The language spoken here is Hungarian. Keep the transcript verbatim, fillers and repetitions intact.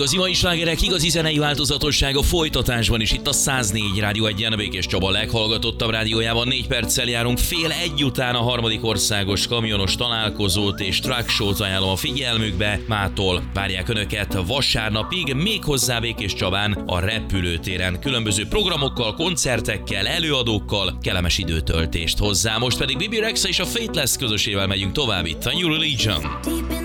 Igazi mai slágerek, igazi zenei változatosság a folytatásban is itt a száz négy Rádió egyen, Békés Csaba leghallgatottabb rádiójában. Négy perccel járunk fél egy után a harmadik országos kamionos találkozót és truck show-t ajánlom a figyelmükbe. Mától várják önöket vasárnapig, méghozzá Békés Csabán a repülőtéren. Különböző programokkal, koncertekkel, előadókkal, kellemes időtöltést hozzá. Most pedig Bibi Rexha és a Faithless közösével megyünk tovább itt a New Religion.